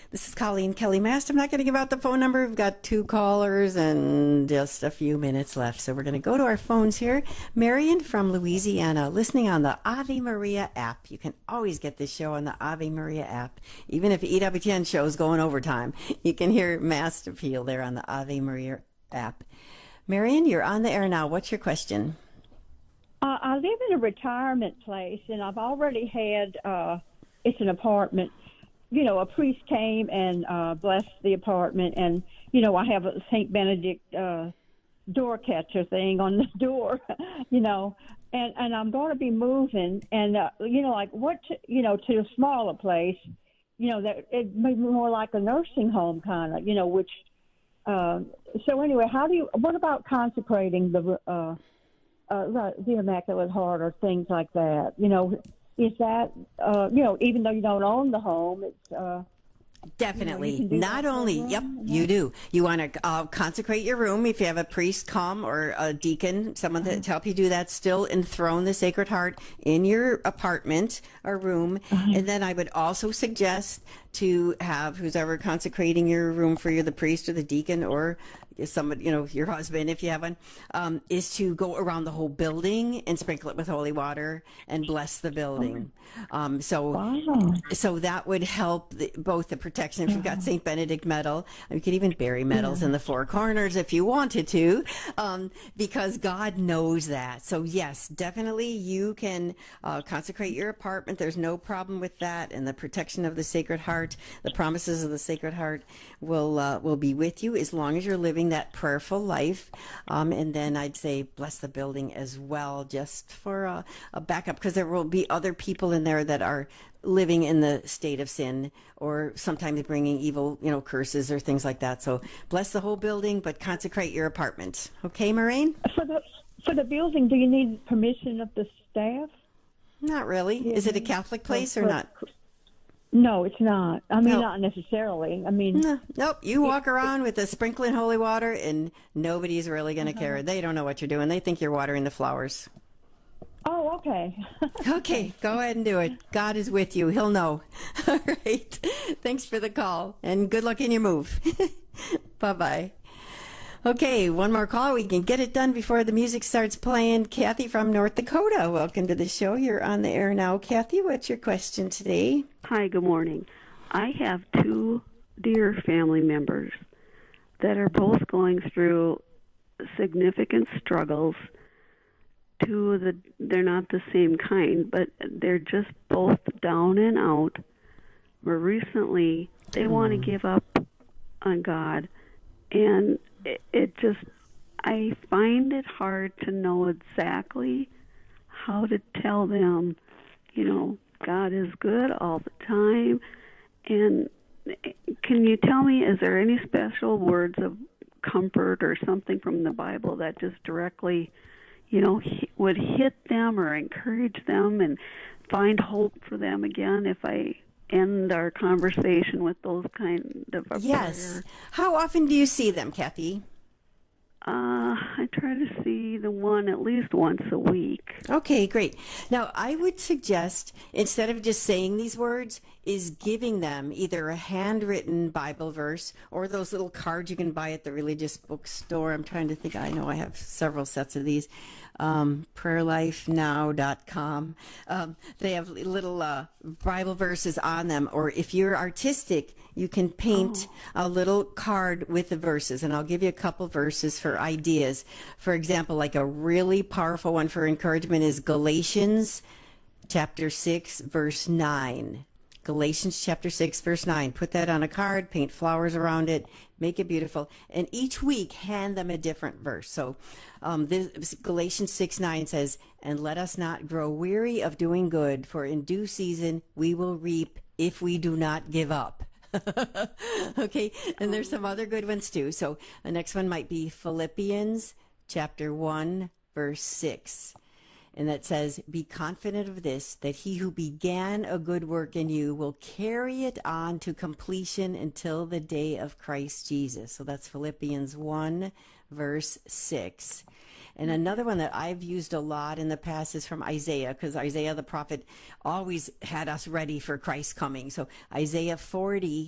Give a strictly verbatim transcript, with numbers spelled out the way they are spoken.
This is Colleen Kelly Mast. I'm not going to give out the phone number. We've got two callers and just a few minutes left. So we're going to go to our phones here. Marion from Louisiana, listening on the Ave Maria app. You can always get this show on the Ave Maria app. Even if E W T N show is going overtime, you can hear Mast Appeal there on the Ave Maria app. Marion, you're on the air now. What's your question? Uh, I live in a retirement place, and I've already had, uh, it's an apartment. You know, a priest came and uh, blessed the apartment, and, you know, I have a Saint Benedict uh, door catcher thing on the door, you know, and, and I'm going to be moving, and, uh, you know, like what, to, you know, to a smaller place, you know, that it may be more like a nursing home kind of, you know, which, uh, so anyway, how do you, what about consecrating the, uh, uh, the Immaculate Heart or things like that, you know? Is that, uh, you know, even though you don't own the home, it's... Uh, Definitely. You know, you Not only, yep, you do. You want to uh, consecrate your room. If you have a priest come or a deacon, someone to help you do that, still enthrone the Sacred Heart in your apartment or room. Uh-huh. And then I would also suggest to have who's ever consecrating your room for you, the priest or the deacon or somebody, you know, your husband, if you have one, um, is to go around the whole building and sprinkle it with holy water and bless the building. Um, so, Wow. so that would help the, both the protection. If you've got Saint Benedict medal, you could even bury medals Yeah. in the four corners if you wanted to, um, because God knows that. So yes, definitely you can uh, consecrate your apartment. There's no problem with that. And the protection of the Sacred Heart, the promises of the Sacred Heart will uh, will be with you as long as you're living that prayerful life. Um, and then I'd say bless the building as well, just for a, a backup, because there will be other people in there that are living in the state of sin or sometimes bringing evil, you know, curses or things like that. So bless the whole building, but consecrate your apartment. Okay, Maureen? For the, for the building, do you need permission of the staff? Not really. Is it a Catholic place or not? No, it's not. I mean, No. not necessarily. I mean... No, nope. You walk around with a sprinkling holy water and nobody's really going to Uh-huh. care. They don't know what you're doing. They think you're watering the flowers. Oh, okay. Okay, go ahead and do it. God is with you. He'll know. All right. Thanks for the call and good luck in your move. Bye-bye. Okay, one more call. We can get it done before the music starts playing. Kathy from North Dakota, welcome to the show. You're on the air now. Kathy, what's your question today? Hi, good morning. I have two dear family members that are both going through significant struggles. Two of the, they're not the same kind, but they're just both down and out. Where recently they mm. want to give up on God, and it, it just, I find it hard to know exactly how to tell them, you know, God is good all the time. And can you tell me, is there any special words of comfort or something from the Bible that just directly, you know, would hit them or encourage them and find hope for them again if I end our conversation with those kind of a Yes. prayer? How often do you see them, Kathy? Uh, I try to see the one at least once a week. Okay, great. Now, I would suggest, instead of just saying these words, is giving them either a handwritten Bible verse or those little cards you can buy at the religious bookstore. I'm trying to think. I know I have several sets of these. Um, prayer life now dot com. Um, they have little uh, Bible verses on them. Or if you're artistic, you can paint oh. a little card with the verses. And I'll give you a couple verses for ideas. For example, like a really powerful one for encouragement is Galatians chapter six, verse nine. Galatians chapter six, verse nine. Put that on a card, paint flowers around it, make it beautiful. And each week, hand them a different verse. So um, this, Galatians six, nine says, "And let us not grow weary of doing good, for in due season we will reap if we do not give up." Okay, and there's some other good ones too. So the next one might be Philippians chapter one, verse six. And that says, "Be confident of this, that he who began a good work in you will carry it on to completion until the day of Christ Jesus." So that's Philippians one, verse six. And another one that I've used a lot in the past is from Isaiah, because Isaiah the prophet always had us ready for Christ's coming. So Isaiah forty,